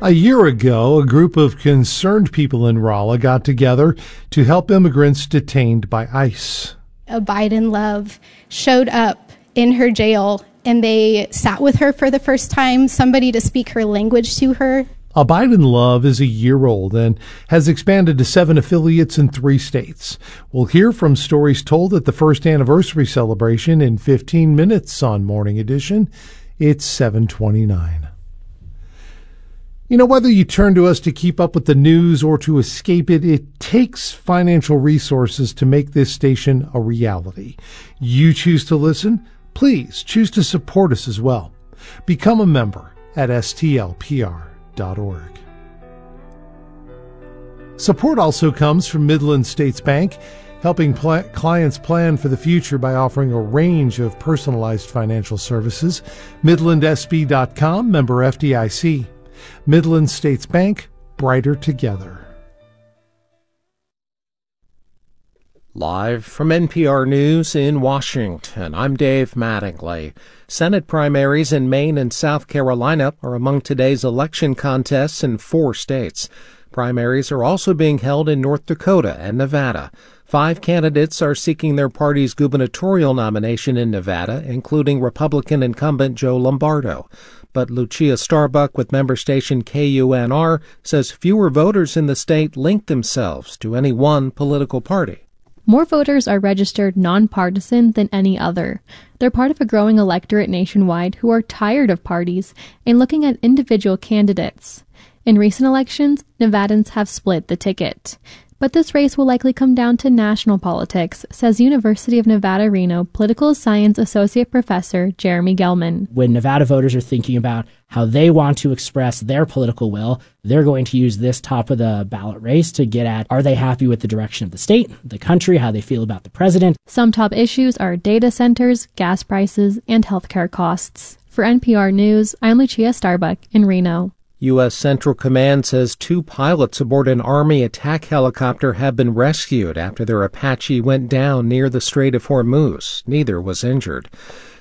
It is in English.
A year ago, a group of concerned people in Rolla got together to help immigrants detained by ICE. Abide in Love showed up in her jail, and they sat with her for the first time, somebody to speak her language to her. Abide in Love is a year old and has expanded to 7 affiliates in 3 states. We'll hear from stories told at the first anniversary celebration in 15 minutes on Morning Edition. It's 7:29. You know, whether you turn to us to keep up with the news or to escape it, it takes financial resources to make this station a reality. You choose to listen? Please choose to support us as well. Become a member at stlpr.org. Support also comes from Midland States Bank, helping clients plan for the future by offering a range of personalized financial services. MidlandSB.com, member FDIC. Midland States Bank, brighter together. Live from NPR News in Washington, I'm Dave Mattingly. Senate primaries in Maine and South Carolina are among today's election contests in 4 states. Primaries are also being held in North Dakota and Nevada. 5 candidates are seeking their party's gubernatorial nomination in Nevada, including Republican incumbent Joe Lombardo. But Lucia Starbuck with member station KUNR says fewer voters in the state link themselves to any one political party. More voters are registered nonpartisan than any other. They're part of a growing electorate nationwide who are tired of parties and looking at individual candidates. In recent elections, Nevadans have split the ticket. But this race will likely come down to national politics, says University of Nevada, Reno political science associate professor Jeremy Gelman. When Nevada voters are thinking about how they want to express their political will, they're going to use this top of the ballot race to get at, are they happy with the direction of the state, the country, how they feel about the president? Some top issues are data centers, gas prices, and healthcare costs. For NPR News, I'm Lucia Starbuck in Reno. U.S. Central Command says 2 pilots aboard an Army attack helicopter have been rescued after their Apache went down near the Strait of Hormuz. Neither was injured.